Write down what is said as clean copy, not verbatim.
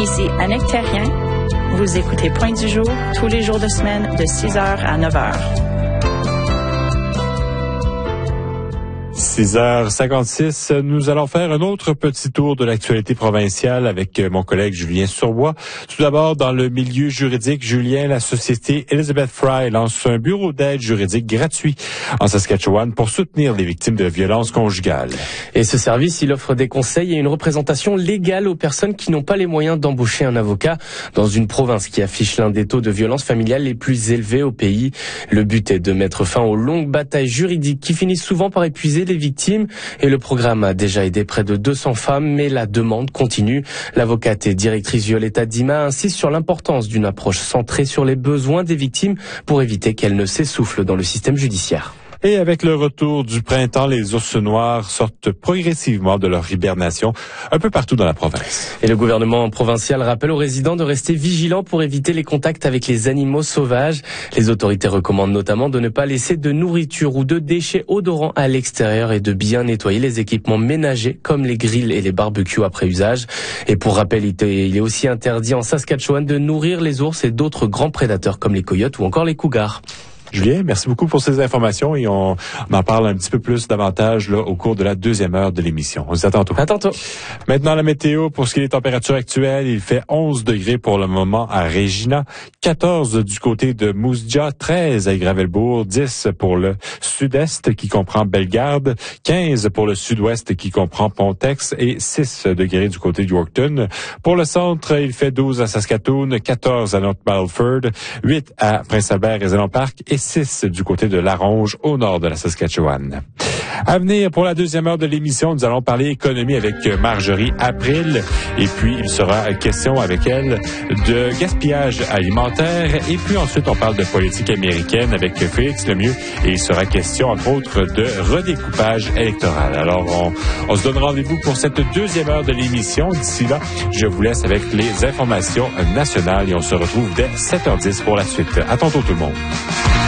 Ici Annick Thérien. Vous écoutez Point du jour tous les jours de semaine de 6h à 9h. 6h56, nous allons faire un autre petit tour de l'actualité provinciale avec mon collègue Julien Surbois. Tout d'abord, dans le milieu juridique, Julien, la société Elizabeth Fry lance un bureau d'aide juridique gratuit en Saskatchewan pour soutenir les victimes de violences conjugales. Et ce service, il offre des conseils et une représentation légale aux personnes qui n'ont pas les moyens d'embaucher un avocat dans une province qui affiche l'un des taux de violence familiale les plus élevés au pays. Le but est de mettre fin aux longues batailles juridiques qui finissent souvent par épuiser les victimes, et le programme a déjà aidé près de 200 femmes, mais la demande continue. L'avocate et directrice Violetta Dima insiste sur l'importance d'une approche centrée sur les besoins des victimes pour éviter qu'elles ne s'essoufflent dans le système judiciaire. Et avec le retour du printemps, les ours noirs sortent progressivement de leur hibernation un peu partout dans la province. Et le gouvernement provincial rappelle aux résidents de rester vigilants pour éviter les contacts avec les animaux sauvages. Les autorités recommandent notamment de ne pas laisser de nourriture ou de déchets odorants à l'extérieur et de bien nettoyer les équipements ménagers comme les grilles et les barbecues après usage. Et pour rappel, il est aussi interdit en Saskatchewan de nourrir les ours et d'autres grands prédateurs comme les coyotes ou encore les cougars. Julien, merci beaucoup pour ces informations et on en parle un petit peu plus davantage là, au cours de la deuxième heure de l'émission. On se dit à tantôt. À tantôt. Maintenant, la météo, pour ce qui est des températures actuelles, il fait 11 degrés pour le moment à Regina, 14 du côté de Moose Jaw, 13 à Gravelbourg, 10 pour le sud-est qui comprend Bellegarde, 15 pour le sud-ouest qui comprend Pontex et 6 degrés du côté de Yorkton. Pour le centre, il fait 12 à Saskatoon, 14 à North Battleford, 8 à Prince-Albert et Zélon-Parc et 6 du côté de Laronge, au nord de la Saskatchewan. À venir, pour la deuxième heure de l'émission, nous allons parler économie avec Marjorie April. Et puis, il sera question avec elle de gaspillage alimentaire. Et puis ensuite, on parle de politique américaine avec Félix Lemieux. Et il sera question, entre autres, de redécoupage électoral. Alors, on se donne rendez-vous pour cette deuxième heure de l'émission. D'ici là, je vous laisse avec les informations nationales et on se retrouve dès 7h10 pour la suite. À tantôt tout le monde.